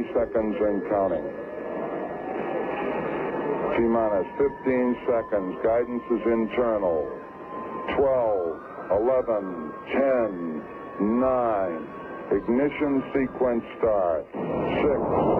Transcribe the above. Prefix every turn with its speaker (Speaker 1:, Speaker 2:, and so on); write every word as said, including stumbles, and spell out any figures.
Speaker 1: twenty seconds and counting. T-minus fifteen seconds. Guidance is internal. twelve, eleven, ten, nine. Ignition sequence start. six.